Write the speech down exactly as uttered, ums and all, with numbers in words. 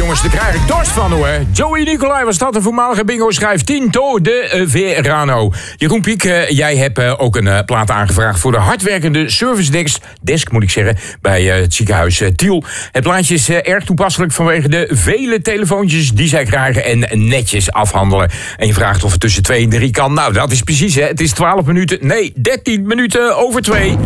jongens, daar krijg ik dorst van, hoor. Joey Nicolai was dat, een voormalige bingo-schrijf. Tinto de Verano. Jeroen Piek, uh, jij hebt uh, ook een uh, plaat aangevraagd... voor de hardwerkende service desk, desk moet ik zeggen... bij uh, het ziekenhuis uh, Tiel. Het plaatje is uh, erg toepasselijk vanwege de vele telefoontjes... die zij krijgen en netjes afhandelen. En je vraagt of het tussen twee en drie kan. Nou, dat is precies, hè. Het is twaalf minuten, nee, dertien minuten over twee.